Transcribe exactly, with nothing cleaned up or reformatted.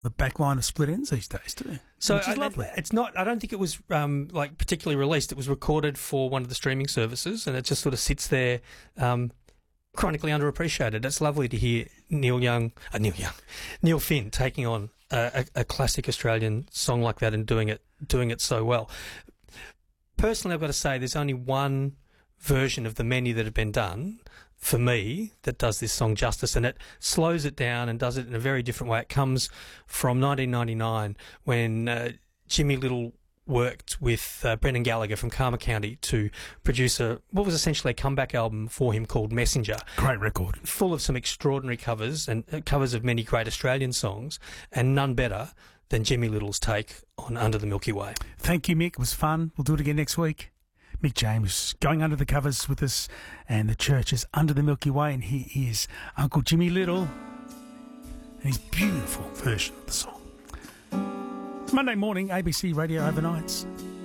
the back line of Split Ends these days too. So which is I, lovely. It's not. I don't think it was um, like particularly released. It was recorded for one of the streaming services, and it just sort of sits there, um, chronically underappreciated. It's lovely to hear Neil Young, uh, Neil Young, Neil Finn taking on a, a, a classic Australian song like that and doing it, doing it so well. Personally, I've got to say, there's only one version of the many that have been done for me that does this song justice, and it slows it down and does it in a very different way. It comes from nineteen ninety-nine when uh, Jimmy Little worked with uh, Brendan Gallagher from Karma County to produce a what was essentially a comeback album for him called Messenger. Great record. Full of some extraordinary covers and uh, covers of many great Australian songs, and none better than Jimmy Little's take on Under the Milky Way. Thank you, Mick. It was fun. We'll do it again next week. Mick James going under the covers with us, and the church is Under the Milky Way, and here is Uncle Jimmy Little and his beautiful version of the song. Monday morning, A B C Radio Overnights.